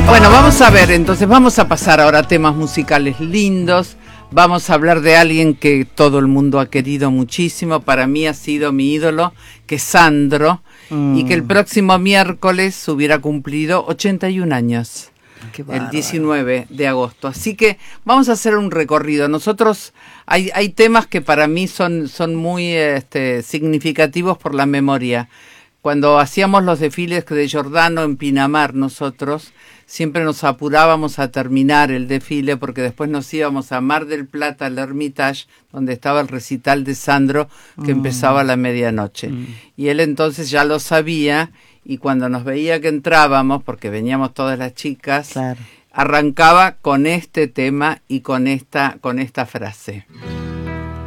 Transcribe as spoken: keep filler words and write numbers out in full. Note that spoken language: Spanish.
Bueno, vamos a ver, entonces vamos a pasar ahora a temas musicales lindos. Vamos a hablar de alguien que todo el mundo ha querido muchísimo. Para mí ha sido mi ídolo, que es Sandro, mm. y que el próximo miércoles hubiera cumplido ochenta y un años. El diecinueve de agosto. Así que vamos a hacer un recorrido. Nosotros, hay, hay temas que para mí son, son muy este, significativos por la memoria. Cuando hacíamos los desfiles de Giordano en Pinamar, nosotros siempre nos apurábamos a terminar el desfile porque después nos íbamos a Mar del Plata, al Hermitage, donde estaba el recital de Sandro, que mm. empezaba a la medianoche. Mm. Y él entonces ya lo sabía, y cuando nos veía que entrábamos, porque veníamos todas las chicas, claro, arrancaba con este tema y con esta, con esta frase.